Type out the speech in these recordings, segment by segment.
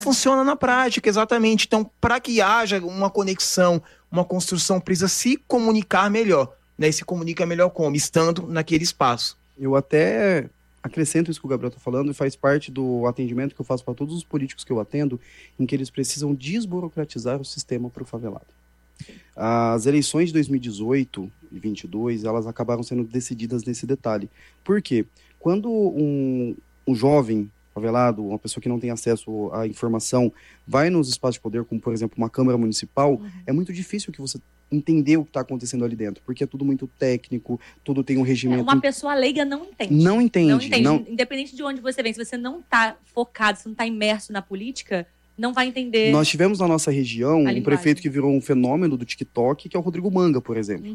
funciona na prática, exatamente. Então, para que haja uma conexão, uma construção, precisa se comunicar melhor, né? E se comunica melhor como? Estando naquele espaço. Eu até acrescento isso que o Gabriel está falando, e faz parte do atendimento que eu faço para todos os políticos que eu atendo, em que eles precisam desburocratizar o sistema para o favelado. As eleições de 2018 e 2022, elas acabaram sendo decididas nesse detalhe. Por quê? Quando um jovem favelado, uma pessoa que não tem acesso à informação, vai nos espaços de poder, como por exemplo uma Câmara Municipal, é muito difícil que você entender o que está acontecendo ali dentro, porque é tudo muito técnico, tudo tem um regimento. Uma pessoa leiga não entende. Não entende. Independente de onde você vem, se você não está focado, se não está imerso na política, não vai entender. Nós tivemos na nossa região um prefeito que virou um fenômeno do TikTok, que é o Rodrigo Manga, por exemplo.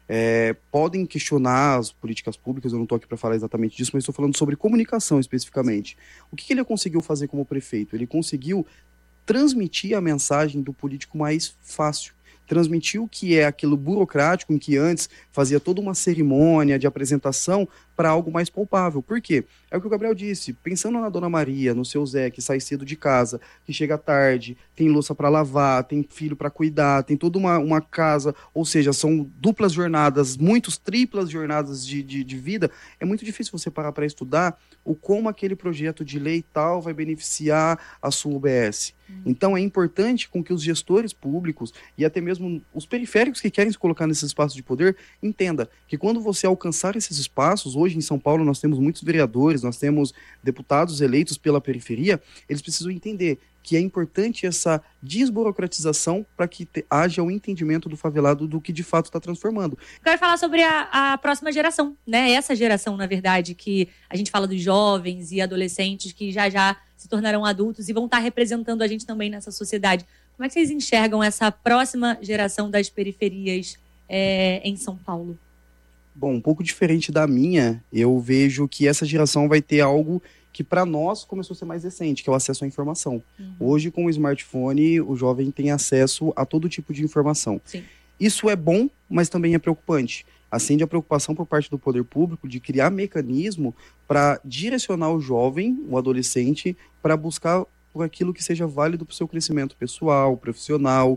Podem questionar as políticas públicas, eu não estou aqui para falar exatamente disso, mas estou falando sobre comunicação especificamente. O que ele conseguiu fazer como prefeito? Ele conseguiu transmitir a mensagem do político mais fácil. Transmitiu que é aquilo burocrático em que antes fazia toda uma cerimônia de apresentação para algo mais palpável. Por quê? É o que o Gabriel disse, pensando na Dona Maria, no seu Zé, que sai cedo de casa, que chega tarde, tem louça para lavar, tem filho para cuidar, tem toda uma casa, ou seja, são duplas jornadas, triplas jornadas de vida. É muito difícil você parar para estudar como aquele projeto de lei tal vai beneficiar a sua UBS. Então é importante com que os gestores públicos e até mesmo os periféricos que querem se colocar nesses espaços de poder entenda que quando você alcançar esses espaços, hoje em São Paulo nós temos muitos vereadores, nós temos deputados eleitos pela periferia, eles precisam entender que é importante essa desburocratização para que haja o entendimento do favelado do que de fato está transformando. Quero falar sobre a próxima geração, né? Essa geração, na verdade, que a gente fala dos jovens e adolescentes que já se tornarão adultos e vão estar representando a gente também nessa sociedade. Como é que vocês enxergam essa próxima geração das periferias em São Paulo? Bom, um pouco diferente da minha, eu vejo que essa geração vai ter algo que para nós começou a ser mais recente, que é o acesso à informação. Hoje, com o smartphone, o jovem tem acesso a todo tipo de informação. Sim. Isso é bom, mas também é preocupante. Acende a preocupação por parte do poder público de criar mecanismo para direcionar o jovem, o adolescente, para buscar por aquilo que seja válido para o seu crescimento pessoal, profissional.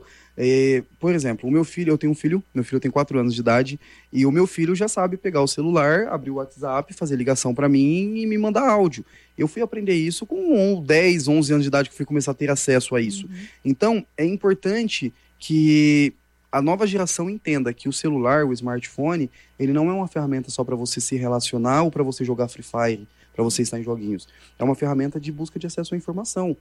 Por exemplo, eu tenho um filho, meu filho tem 4 anos de idade, e o meu filho já sabe pegar o celular, abrir o WhatsApp, fazer ligação para mim e me mandar áudio. Eu fui aprender isso com 10, 11 anos de idade que fui começar a ter acesso a isso. Então, é importante que a nova geração entenda que o celular, o smartphone, ele não é uma ferramenta só para você se relacionar ou para você jogar Free Fire, para você estar em joguinhos. É uma ferramenta de busca de acesso à informação.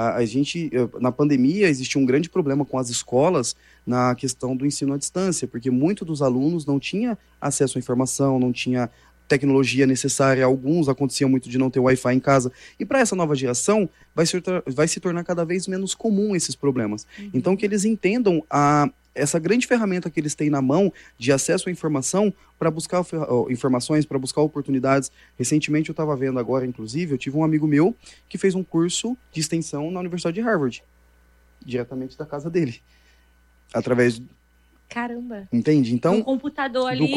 Na pandemia, existiu um grande problema com as escolas na questão do ensino à distância, porque muitos dos alunos não tinham acesso à informação, não tinha tecnologia necessária, alguns aconteciam muito de não ter Wi-Fi em casa, e para essa nova geração vai se tornar cada vez menos comum esses problemas. Então que eles entendam essa grande ferramenta que eles têm na mão de acesso à informação para buscar informações, para buscar oportunidades. Recentemente eu estava vendo agora, inclusive, eu tive um amigo meu que fez um curso de extensão na Universidade de Harvard, diretamente da casa dele, através... Caramba! Entende? Então, do computador ali,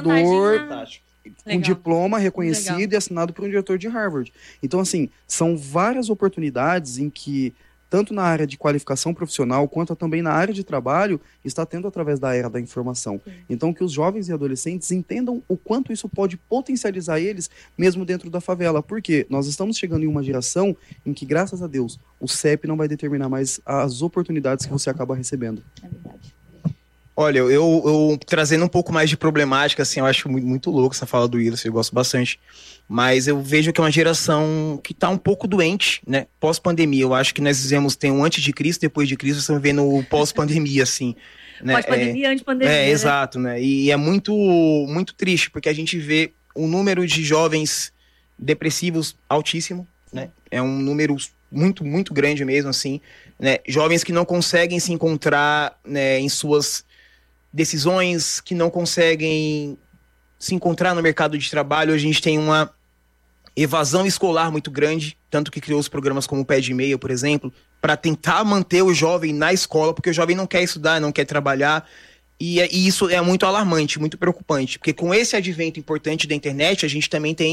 com diploma reconhecido e assinado por um diretor de Harvard. Então, assim, são várias oportunidades em que, tanto na área de qualificação profissional, quanto também na área de trabalho, está tendo através da era da informação. Então, que os jovens e adolescentes entendam o quanto isso pode potencializar eles, mesmo dentro da favela. Porque nós estamos chegando em uma geração em que, graças a Deus, o CEP não vai determinar mais as oportunidades que você acaba recebendo. É verdade. Olha, eu trazendo um pouco mais de problemática, assim, eu acho muito louco essa fala do Wilson, eu gosto bastante. Mas eu vejo que é uma geração que está um pouco doente, né? Pós-pandemia. Eu acho que nós tem um antes de Cristo, depois de Cristo, estamos vendo o pós-pandemia, assim. Né? Pós-pandemia, antes-pandemia. Né? Exato, né? E é muito, muito triste, porque a gente vê um número de jovens depressivos altíssimo, né? É um número muito, muito grande mesmo, assim, né? Jovens que não conseguem se encontrar, né, em suas decisões, que não conseguem se encontrar no mercado de trabalho. A gente tem uma evasão escolar muito grande, tanto que criou os programas como o Pé de Meia, por exemplo, para tentar manter o jovem na escola, porque o jovem não quer estudar, não quer trabalhar, e isso é muito alarmante, muito preocupante, porque com esse advento importante da internet, a gente também tem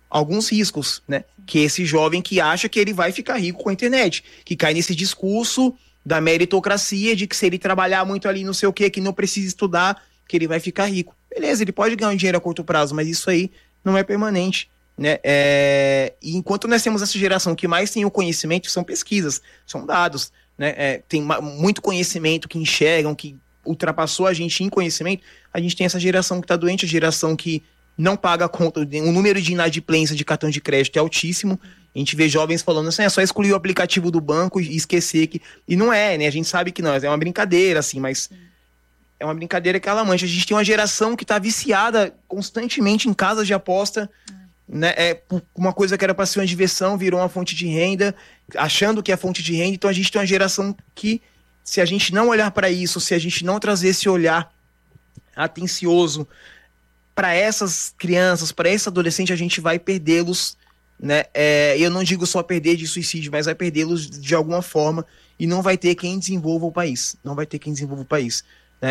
alguns riscos, né? Que esse jovem que acha que ele vai ficar rico com a internet, que cai nesse discurso da meritocracia, de que se ele trabalhar muito ali não sei o que não precisa estudar, que ele vai ficar rico. Beleza, ele pode ganhar um dinheiro a curto prazo, mas isso aí não é permanente, né? E enquanto nós temos essa geração que mais tem o conhecimento, são pesquisas, são dados, né? Tem muito conhecimento que enxergam, que ultrapassou a gente em conhecimento, a gente tem essa geração que está doente, a geração que não paga a conta, o número de inadimplência de cartão de crédito é altíssimo. A gente vê jovens falando assim, é só excluir o aplicativo do banco e esquecer que... E não é, né? A gente sabe que não, é uma brincadeira, assim, mas é uma brincadeira que ela mancha. A gente tem uma geração que está viciada constantemente em casas de aposta, né? Uma coisa que era para ser uma diversão virou uma fonte de renda, achando que é fonte de renda. Então a gente tem uma geração que, se a gente não olhar para isso, se a gente não trazer esse olhar atencioso para essas crianças, para esse adolescente, a gente vai perdê-los, né? Eu não digo só perder de suicídio, mas vai perdê-los de alguma forma e não vai ter quem desenvolva o país. Não vai ter quem desenvolva o país, né?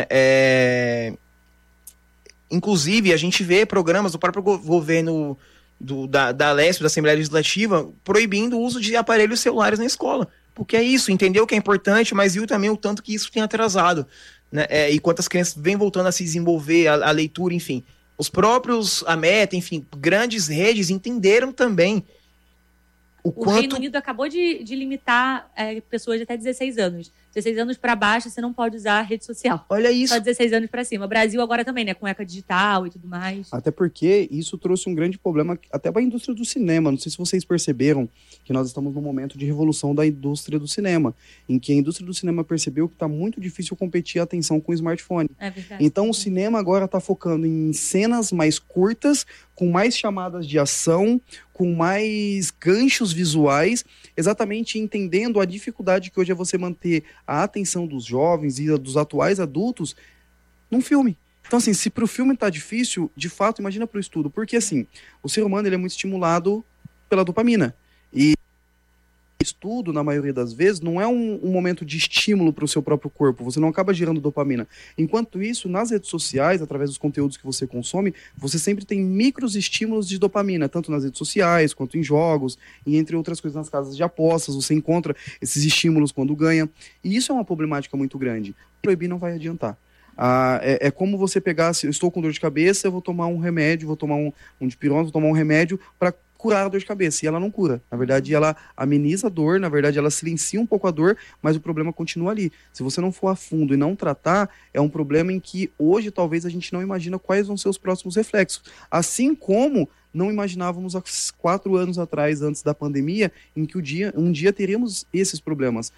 Inclusive, a gente vê programas do próprio governo da Alessio, da Assembleia Legislativa, proibindo o uso de aparelhos celulares na escola. Porque é isso, entendeu que é importante, mas viu também o tanto que isso tem atrasado, né? E quantas crianças vêm voltando a se desenvolver, a leitura, enfim. Os próprios, a Meta, enfim, grandes redes entenderam também o quanto... O Reino Unido acabou de limitar pessoas de até 16 anos. 16 anos para baixo, você não pode usar rede social. Olha isso. Só 16 anos para cima. O Brasil agora também, né? Com ECA digital e tudo mais. Até porque isso trouxe um grande problema até para a indústria do cinema. Não sei se vocês perceberam que nós estamos num momento de revolução da indústria do cinema, em que a indústria do cinema percebeu que está muito difícil competir a atenção com o smartphone. É verdade. Então o cinema agora está focando em cenas mais curtas, com mais chamadas de ação, com mais ganchos visuais, exatamente entendendo a dificuldade que hoje é você manter a atenção dos jovens e dos atuais adultos num filme. Então, assim, se pro filme tá difícil, de fato, imagina pro estudo. Porque, assim, o ser humano ele é muito estimulado pela dopamina. E estudo, na maioria das vezes, não é um momento de estímulo para o seu próprio corpo. Você não acaba gerando dopamina. Enquanto isso, nas redes sociais, através dos conteúdos que você consome, você sempre tem micros estímulos de dopamina, tanto nas redes sociais, quanto em jogos, e entre outras coisas nas casas de apostas, você encontra esses estímulos quando ganha. E isso é uma problemática muito grande. Proibir não vai adiantar. É como você pegar, se eu estou com dor de cabeça, eu vou tomar um remédio, vou tomar um dipirona, vou tomar um remédio para curar a dor de cabeça, e ela não cura. Na verdade, ela ameniza a dor, na verdade, ela silencia um pouco a dor, mas o problema continua ali. Se você não for a fundo e não tratar, é um problema em que hoje talvez a gente não imagina quais vão ser os próximos reflexos. Assim como não imaginávamos há 4 anos atrás, antes da pandemia, em que um dia teríamos esses problemas.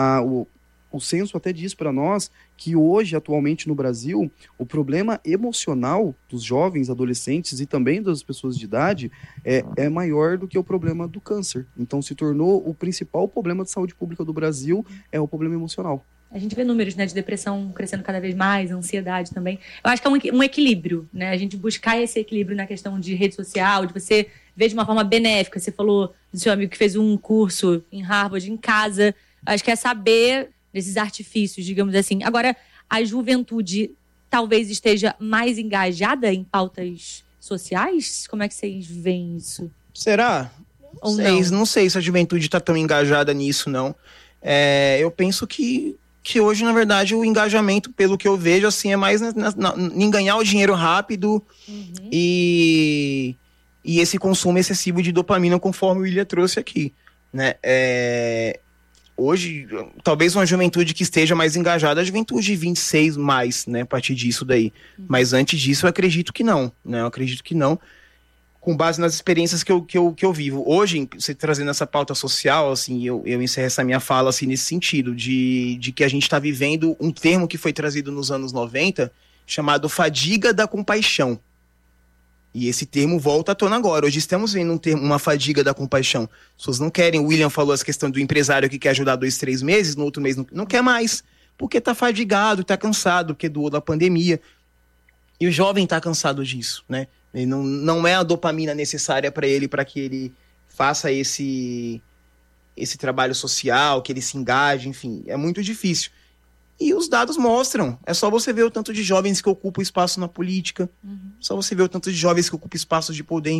O censo até diz para nós que hoje, atualmente no Brasil, o problema emocional dos jovens, adolescentes e também das pessoas de idade é maior do que o problema do câncer. Então se tornou o principal problema de saúde pública do Brasil, é o problema emocional. A gente vê números, né, de depressão crescendo cada vez mais, ansiedade também. Eu acho que é um equilíbrio, né? A gente buscar esse equilíbrio na questão de rede social, de você ver de uma forma benéfica. Você falou do seu amigo que fez um curso em Harvard, em casa. Acho que é saber desses artifícios, digamos assim. Agora, a juventude talvez esteja mais engajada em pautas sociais? Como é que vocês veem isso? Será? Ou não sei se a juventude está tão engajada nisso, não. Eu penso que hoje, na verdade, o engajamento, pelo que eu vejo, assim, é mais em ganhar o dinheiro rápido e esse consumo excessivo de dopamina, conforme o William trouxe aqui, né? Hoje, talvez uma juventude que esteja mais engajada, a juventude de 26 mais, né, a partir disso daí. Mas antes disso, eu acredito que não, né? Eu acredito que não, com base nas experiências que eu vivo. Hoje, você trazendo essa pauta social, assim, eu encerro essa minha fala, assim, nesse sentido, de que a gente está vivendo um termo que foi trazido nos anos 90, chamado fadiga da compaixão. E esse termo volta à tona agora. Hoje estamos vendo uma fadiga da compaixão. As pessoas não querem. O William falou essa questão do empresário que quer ajudar 2, 3 meses, no outro mês não quer mais, porque está fadigado, está cansado, porque doou da pandemia. E o jovem está cansado disso, né? Ele não é a dopamina necessária para que ele faça esse trabalho social, que ele se engaje, enfim, é muito difícil. E os dados mostram. É só você ver o tanto de jovens que ocupam espaço na política. Só você ver o tanto de jovens que ocupam espaços de poder, enfim.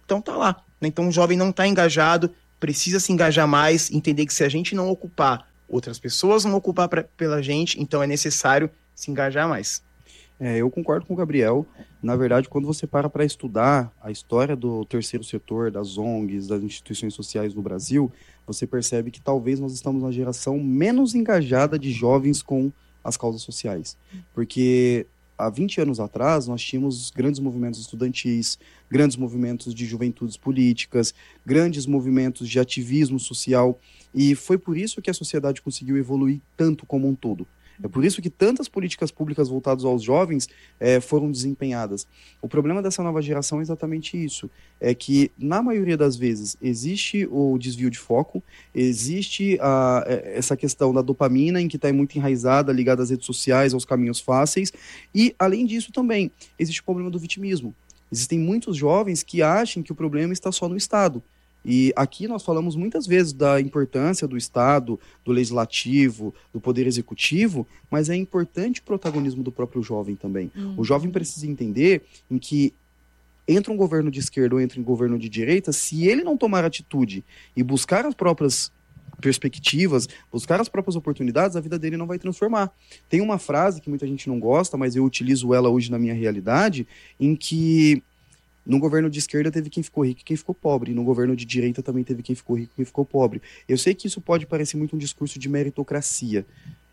Então tá lá. Né? Então o jovem não está engajado, precisa se engajar mais, entender que se a gente não ocupar, outras pessoas vão ocupar pela gente, então é necessário se engajar mais. Eu concordo com o Gabriel. Na verdade, quando você para estudar a história do terceiro setor, das ONGs, das instituições sociais no Brasil, você percebe que talvez nós estamos na geração menos engajada de jovens com as causas sociais. Porque há 20 anos atrás, nós tínhamos grandes movimentos estudantis, grandes movimentos de juventudes políticas, grandes movimentos de ativismo social, e foi por isso que a sociedade conseguiu evoluir tanto como um todo. É por isso que tantas políticas públicas voltadas aos jovens foram desempenhadas. O problema dessa nova geração é exatamente isso. É que, na maioria das vezes, existe o desvio de foco, existe essa questão da dopamina, em que está muito enraizada, ligada às redes sociais, aos caminhos fáceis. E, além disso, também, existe o problema do vitimismo. Existem muitos jovens que acham que o problema está só no Estado. E aqui nós falamos muitas vezes da importância do Estado, do Legislativo, do Poder Executivo, mas é importante o protagonismo do próprio jovem também. O jovem precisa entender em que entra um governo de esquerda ou entra um governo de direita, se ele não tomar atitude e buscar as próprias perspectivas, buscar as próprias oportunidades, a vida dele não vai transformar. Tem uma frase que muita gente não gosta, mas eu utilizo ela hoje na minha realidade, em que no governo de esquerda teve quem ficou rico e quem ficou pobre. No governo de direita também teve quem ficou rico e quem ficou pobre. Eu sei que isso pode parecer muito um discurso de meritocracia,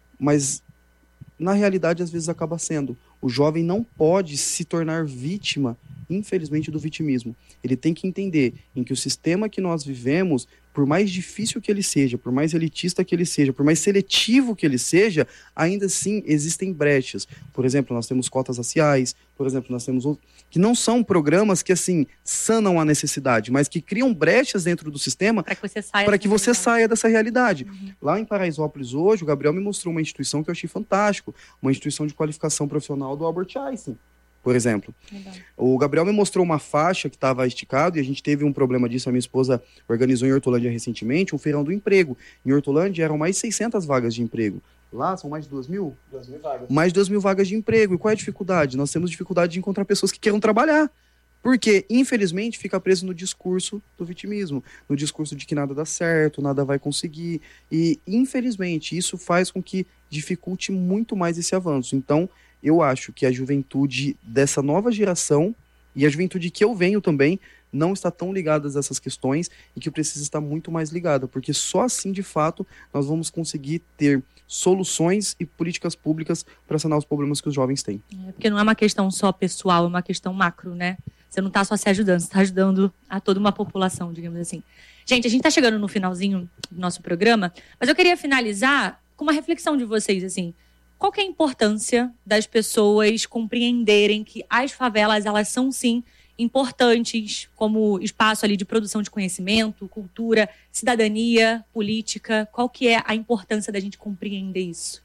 mas na realidade às vezes acaba sendo. O jovem não pode se tornar vítima, infelizmente, do vitimismo. Ele tem que entender em que o sistema que nós vivemos, por mais difícil que ele seja, por mais elitista que ele seja, por mais seletivo que ele seja, ainda assim existem brechas. Por exemplo, nós temos cotas raciais, por exemplo, nós temos que não são programas que, assim, sanam a necessidade, mas que criam brechas dentro do sistema para que você saia dessa realidade. Lá em Paraisópolis hoje, o Gabriel me mostrou uma instituição que eu achei fantástico, uma instituição de qualificação profissional do Albert Einstein, por exemplo. Legal. O Gabriel me mostrou uma faixa que estava esticado e a gente teve um problema disso. A minha esposa organizou em Hortolândia recentemente um feirão do emprego. Em Hortolândia eram mais de 600 vagas de emprego. Lá são mais de 2.000? 2.000 vagas. Mais de 2.000 vagas de emprego. E qual é a dificuldade? Nós temos dificuldade de encontrar pessoas que queiram trabalhar. Porque, infelizmente, fica preso no discurso do vitimismo, no discurso de que nada dá certo, nada vai conseguir. E, infelizmente, isso faz com que dificulte muito mais esse avanço. Então, eu acho que a juventude dessa nova geração, e a juventude que eu venho também, não está tão ligada a essas questões e que precisa estar muito mais ligada, porque só assim, de fato, nós vamos conseguir ter soluções e políticas públicas para sanar os problemas que os jovens têm. Porque não é uma questão só pessoal, é uma questão macro, né? Você não está só se ajudando, você está ajudando a toda uma população, digamos assim. Gente, a gente está chegando no finalzinho do nosso programa, mas eu queria finalizar com uma reflexão de vocês, assim. Qual que é a importância das pessoas compreenderem que as favelas, elas são, sim, importantes como espaço ali de produção de conhecimento, cultura, cidadania, política? Qual que é a importância da gente compreender isso?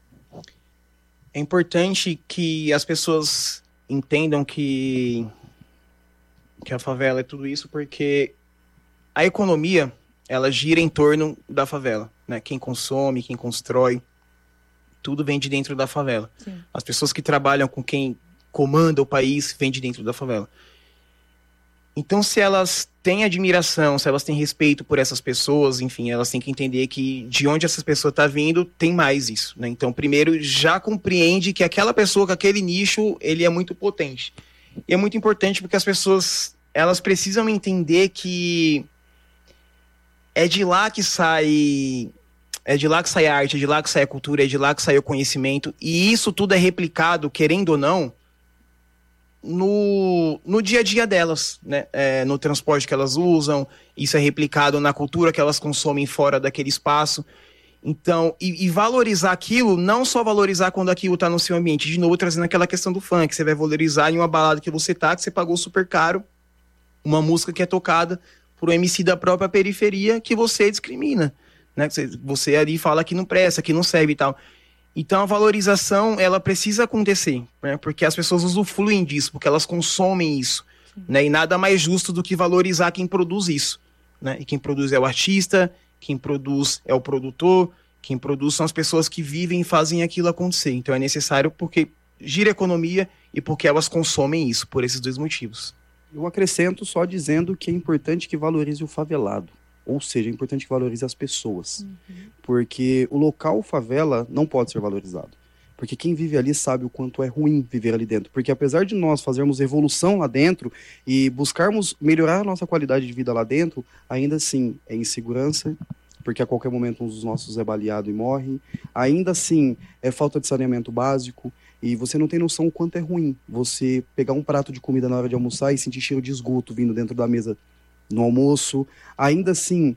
É importante que as pessoas entendam que a favela é tudo isso, porque a economia, ela gira em torno da favela, né? Quem consome, quem constrói, tudo vem de dentro da favela. Sim. As pessoas que trabalham com quem comanda o país vêm de dentro da favela. Então, se elas têm admiração, se elas têm respeito por essas pessoas, enfim, elas têm que entender que de onde essa pessoa está vindo, tem mais isso, né? Então, primeiro, já compreende que aquela pessoa, que aquele nicho, ele é muito potente. E é muito importante porque as pessoas, elas precisam entender que é de lá que sai a arte, é de lá que sai a cultura, é de lá que sai o conhecimento, e isso tudo é replicado, querendo ou não, no dia a dia delas, né? No transporte que elas usam, isso é replicado na cultura que elas consomem fora daquele espaço. Então, e valorizar aquilo, não só valorizar quando aquilo tá no seu ambiente, de novo trazendo aquela questão do funk, você vai valorizar em uma balada que você pagou super caro, uma música que é tocada por um MC da própria periferia que você discrimina, né? Você ali fala que não presta, que não serve e tal. Então a valorização, ela precisa acontecer, né? Porque as pessoas usufruem disso, porque elas consomem isso, né? E nada mais justo do que valorizar quem produz isso, né? E quem produz é o artista, quem produz é o produtor, quem produz são as pessoas que vivem e fazem aquilo acontecer. Então é necessário porque gira a economia e porque elas consomem isso, por esses dois motivos. Eu acrescento só dizendo que é importante que valorize o favelado. Ou seja, é importante que valorize as pessoas. Porque o local favela não pode ser valorizado. Porque quem vive ali sabe o quanto é ruim viver ali dentro. Porque apesar de nós fazermos evolução lá dentro e buscarmos melhorar a nossa qualidade de vida lá dentro, ainda assim é insegurança, porque a qualquer momento um dos nossos é baleado e morre. Ainda assim é falta de saneamento básico. E você não tem noção o quanto é ruim você pegar um prato de comida na hora de almoçar e sentir cheiro de esgoto vindo dentro da mesa no almoço. Ainda assim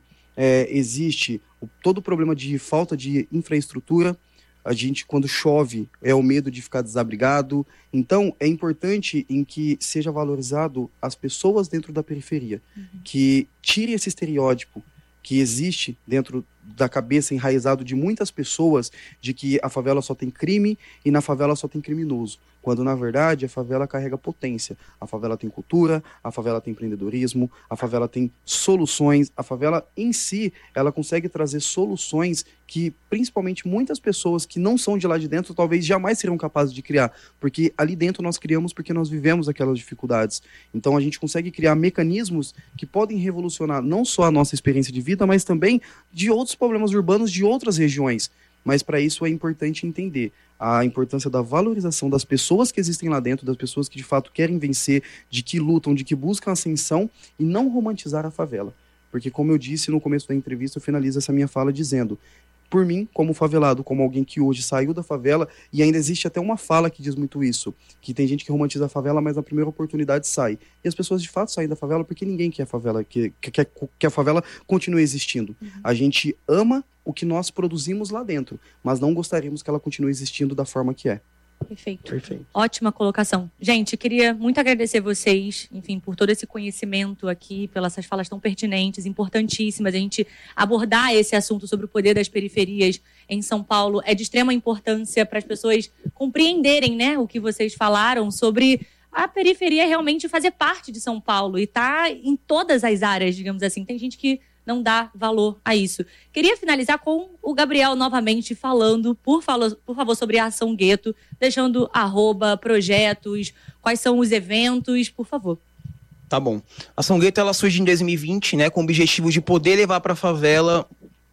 existe todo o problema de falta de infraestrutura. A gente, quando chove, é o medo de ficar desabrigado. Então, é importante em que seja valorizado as pessoas dentro da periferia. Que tire esse estereótipo que existe dentro da cabeça enraizado de muitas pessoas de que a favela só tem crime e na favela só tem criminoso. Quando, na verdade, a favela carrega potência. A favela tem cultura, a favela tem empreendedorismo, a favela tem soluções. A favela, em si, ela consegue trazer soluções que, principalmente, muitas pessoas que não são de lá de dentro, talvez jamais serão capazes de criar. Porque ali dentro nós criamos porque nós vivemos aquelas dificuldades. Então, a gente consegue criar mecanismos que podem revolucionar não só a nossa experiência de vida, mas também de outros problemas urbanos de outras regiões. Mas para isso é importante entender a importância da valorização das pessoas que existem lá dentro, das pessoas que de fato querem vencer, de que lutam, de que buscam ascensão e não romantizar a favela. Porque, como eu disse no começo da entrevista, eu finalizo essa minha fala dizendo: por mim, como favelado, como alguém que hoje saiu da favela, e ainda existe até uma fala que diz muito isso, que tem gente que romantiza a favela, mas na primeira oportunidade sai. E as pessoas de fato saem da favela porque ninguém quer a favela, que a favela continue existindo. A gente ama o que nós produzimos lá dentro, mas não gostaríamos que ela continue existindo da forma que é. Perfeito. Ótima colocação. Gente, queria muito agradecer vocês, enfim, por todo esse conhecimento aqui, pelas essas falas tão pertinentes, importantíssimas. A gente abordar esse assunto sobre o poder das periferias em São Paulo é de extrema importância para as pessoas compreenderem, né, o que vocês falaram sobre a periferia realmente fazer parte de São Paulo e tá em todas as áreas, digamos assim. Tem gente que não dá valor a isso. Queria finalizar com o Gabriel novamente falando, por favor, sobre a Ação Gueto, deixando @, projetos, quais são os eventos, por favor. Tá bom. A Ação Gueto, ela surge em 2020, né, com o objetivo de poder levar para a favela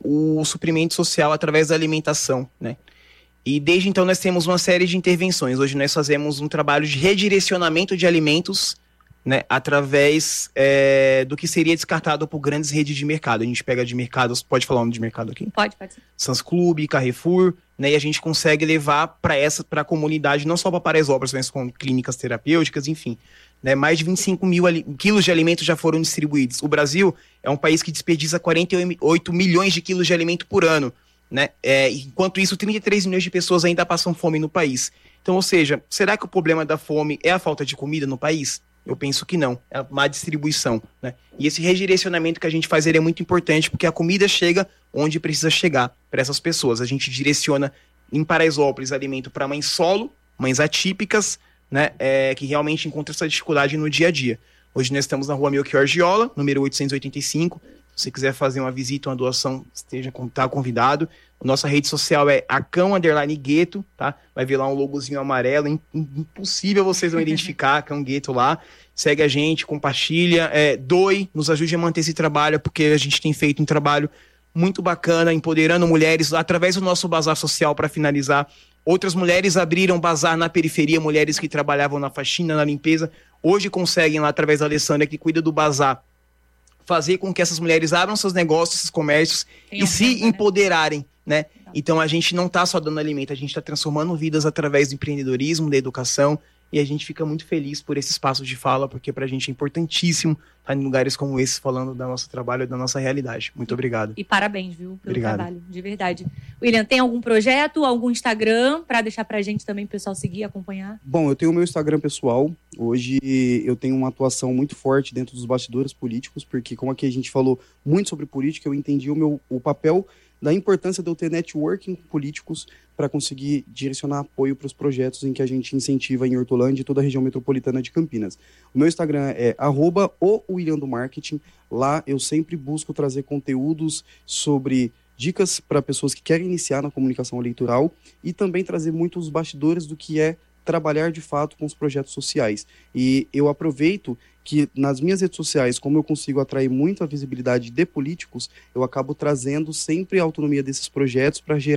o suprimento social através da alimentação, né? E desde então nós temos uma série de intervenções. Hoje nós fazemos um trabalho de redirecionamento de alimentos, né, através do que seria descartado por grandes redes de mercado. A gente pega de mercado, pode falar o nome de mercado aqui? Pode ser. Sam's Club, Carrefour, né, e a gente consegue levar para a comunidade, não só para Paraisópolis, mas com clínicas terapêuticas, enfim. Né, mais de 25 mil quilos de alimentos já foram distribuídos. O Brasil é um país que desperdiça 48 milhões de quilos de alimento por ano. Né? Enquanto isso, 33 milhões de pessoas ainda passam fome no país. Então, ou seja, será que o problema da fome é a falta de comida no país? Eu penso que não, é a má distribuição, né? E esse redirecionamento que a gente faz, ele é muito importante, porque a comida chega onde precisa chegar para essas pessoas. A gente direciona em Paraisópolis alimento para mães solo, mães atípicas, né? Que realmente encontram essa dificuldade no dia a dia. Hoje nós estamos na rua Melchior Giola, número 885. Se você quiser fazer uma visita, uma doação, tá convidado. Nossa rede social é Acão_Gueto, tá? Vai ver lá um logozinho amarelo, impossível vocês não identificar, Acão Gueto lá. Segue a gente, compartilha, doe, nos ajude a manter esse trabalho, porque a gente tem feito um trabalho muito bacana, empoderando mulheres, através do nosso bazar social, para finalizar. Outras mulheres abriram bazar na periferia, mulheres que trabalhavam na faxina, na limpeza, hoje conseguem lá, através da Alessandra, que cuida do bazar, fazer com que essas mulheres abram seus negócios, seus comércios e se empoderarem, né? Então a gente não está só dando alimento, a gente está transformando vidas através do empreendedorismo, da educação, e a gente fica muito feliz por esse espaço de fala, porque pra gente é importantíssimo estar em lugares como esse, falando do nosso trabalho, da nossa realidade. Muito obrigado. E parabéns, viu, pelo trabalho, de verdade. William, tem algum projeto, algum Instagram, para deixar pra gente também, o pessoal seguir, acompanhar? Bom, eu tenho o meu Instagram pessoal. Hoje eu tenho uma atuação muito forte dentro dos bastidores políticos, porque como aqui a gente falou muito sobre política, eu entendi o papel da importância de eu ter networking com políticos para conseguir direcionar apoio para os projetos em que a gente incentiva em Hortolândia e toda a região metropolitana de Campinas. O meu Instagram é @oWilliamDoMarketing. Lá eu sempre busco trazer conteúdos sobre dicas para pessoas que querem iniciar na comunicação eleitoral e também trazer muitos bastidores do que é trabalhar de fato com os projetos sociais. E eu aproveito que nas minhas redes sociais, como eu consigo atrair muito a visibilidade de políticos, eu acabo trazendo sempre a autonomia desses projetos para gerar